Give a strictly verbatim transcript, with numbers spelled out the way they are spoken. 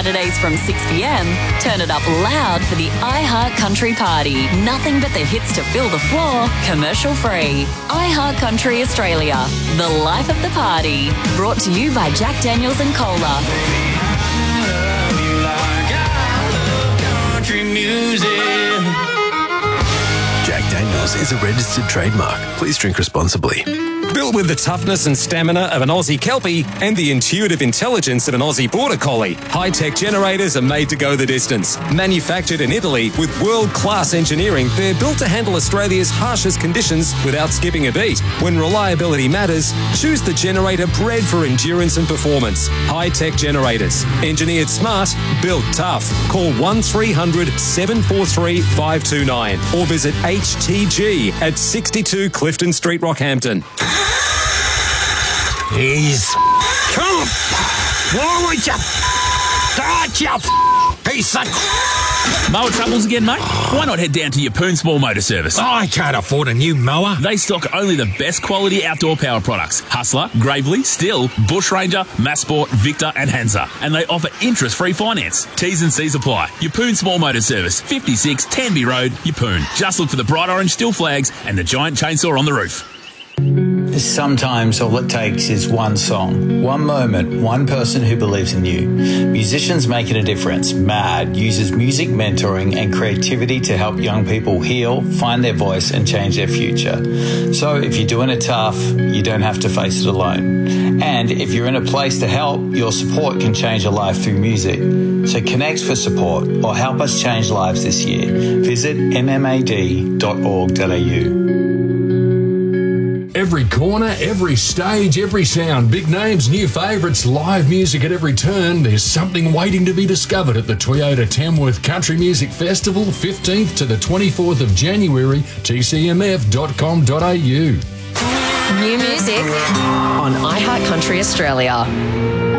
Saturdays from six p m, turn it up loud for the iHeart Country Party. Nothing but the hits to fill the floor, commercial free. iHeart Country Australia, the life of the party. Brought to you by Jack Daniels and Cola. Country music. Jack Daniels is a registered trademark. Please drink responsibly. Built with the toughness and stamina of an Aussie Kelpie and the intuitive intelligence of an Aussie Border Collie, high-tech generators are made to go the distance. Manufactured in Italy with world-class engineering, they're built to handle Australia's harshest conditions without skipping a beat. When reliability matters, choose the generator bred for endurance and performance. High-tech generators. Engineered smart, built tough. Call one three hundred, seven four three, five two nine or visit H T G at sixty-two Clifton Street, Rockhampton. He's come. Why would you? God, you piece of. Mower troubles again, mate? Why not head down to your Poon Small Motor Service? I can't afford a new mower. They stock only the best quality outdoor power products. Hustler, Gravely, Stihl, Bush Ranger, Massport, Victor and Hansa. And they offer interest-free finance. T's and C's apply. Your Poon Small Motor Service, fifty-six Tanby Road, Yeppoon. Just look for the bright orange Stihl flags and the giant chainsaw on the roof. Sometimes all it takes is one song, one moment, one person who believes in you. Musicians Making a Difference, MAD, uses music mentoring and creativity to help young people heal, find their voice and change their future. So if you're doing it tough, you don't have to face it alone. And if you're in a place to help, your support can change a life through music. So connect for support or help us change lives this year. Visit m m a d dot org dot a u. Every corner, every stage, every sound, big names, new favourites, live music at every turn. There's something waiting to be discovered at the Toyota Tamworth Country Music Festival, fifteenth to the twenty-fourth of January, t c m f dot com dot a u. New music on iHeart Country Australia.